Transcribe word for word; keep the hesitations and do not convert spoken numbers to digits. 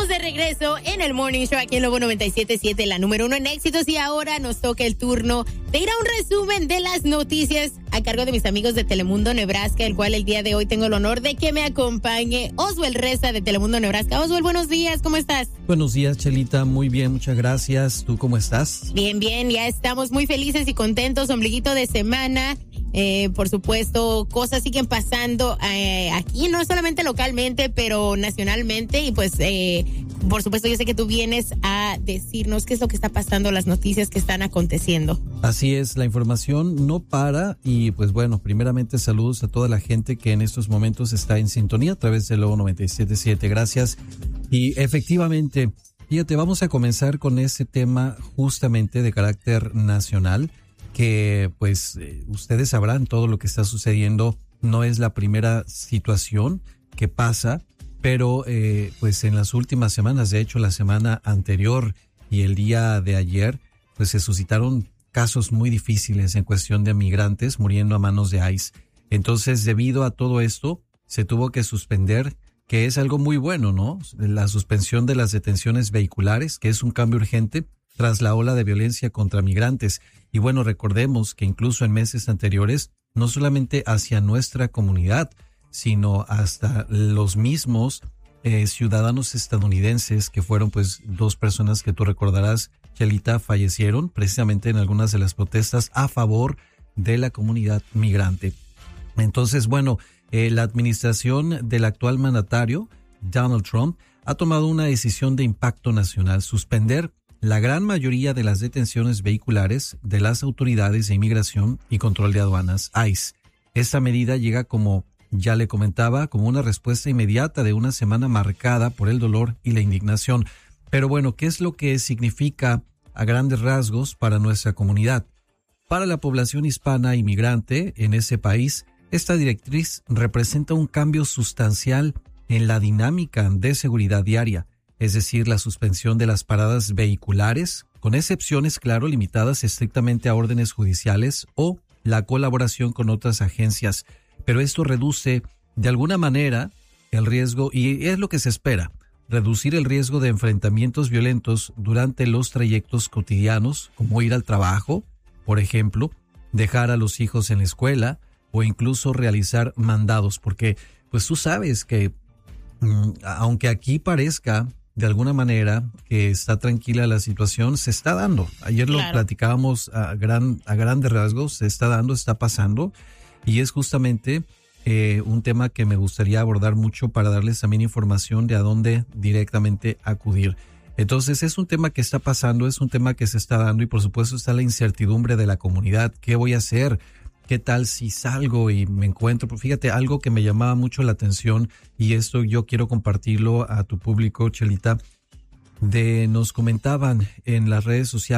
estamos de regreso en el Morning Show aquí en Lobo noventa y siete punto siete, la número uno en éxitos, y ahora nos toca el turno de ir a un resumen de las noticias a cargo de mis amigos de Telemundo Nebraska, el cual el día de hoy tengo el honor de que me acompañe Oswald Reza de Telemundo Nebraska. Oswald, buenos días, ¿cómo estás? Buenos días, Chelita, muy bien, muchas gracias. ¿Tú cómo estás? Bien, bien, ya estamos muy felices y contentos, ombliguito de semana. Eh, por supuesto, cosas siguen pasando eh, aquí, no solamente localmente, pero nacionalmente. Y pues, eh, por supuesto, yo sé que tú vienes a decirnos qué es lo que está pasando, las noticias que están aconteciendo. Así es, la información no para. Y pues bueno, primeramente saludos a toda la gente que en estos momentos está en sintonía a través de Lobo noventa y siete punto siete. Gracias. Y efectivamente, fíjate, vamos a comenzar con ese tema justamente de carácter nacional, que pues eh, ustedes sabrán todo lo que está sucediendo. No es la primera situación que pasa, pero eh, pues en las últimas semanas, de hecho la semana anterior y el día de ayer, pues se suscitaron casos muy difíciles en cuestión de migrantes muriendo a manos de ICE. Entonces, debido a todo esto, se tuvo que suspender, que es algo muy bueno, ¿no? La suspensión de las detenciones vehiculares, que es un cambio urgente tras la ola de violencia contra migrantes. Y bueno, recordemos que incluso en meses anteriores, no solamente hacia nuestra comunidad, sino hasta los mismos eh, ciudadanos estadounidenses, que fueron pues dos personas que tú recordarás, Chelita, fallecieron precisamente en algunas de las protestas a favor de la comunidad migrante. Entonces, bueno, eh, la administración del actual mandatario, Donald Trump, ha tomado una decisión de impacto nacional: suspender la gran mayoría de las detenciones vehiculares de las autoridades de inmigración y control de aduanas, ICE. Esta medida llega, como ya le comentaba, como una respuesta inmediata de una semana marcada por el dolor y la indignación. Pero bueno, ¿qué es lo que significa a grandes rasgos para nuestra comunidad? Para la población hispana inmigrante en ese país, esta directriz representa un cambio sustancial en la dinámica de seguridad diaria, es decir, la suspensión de las paradas vehiculares, con excepciones, claro, limitadas estrictamente a órdenes judiciales o la colaboración con otras agencias. Pero esto reduce, de alguna manera, el riesgo, y es lo que se espera, reducir el riesgo de enfrentamientos violentos durante los trayectos cotidianos, como ir al trabajo, por ejemplo, dejar a los hijos en la escuela o incluso realizar mandados, porque pues tú sabes que mm, aunque aquí parezca de alguna manera que está tranquila la situación, se está dando. Ayer lo claro. platicábamos a, gran, a grandes rasgos, se está dando, está pasando, y es justamente eh, un tema que me gustaría abordar mucho para darles también información de a dónde directamente acudir. Entonces es un tema que está pasando, es un tema que se está dando, y por supuesto está la incertidumbre de la comunidad. ¿Qué voy a hacer? ¿Qué tal si salgo y me encuentro? Pues fíjate, algo que me llamaba mucho la atención, y esto yo quiero compartirlo a tu público, Chelita, de nos comentaban en las redes sociales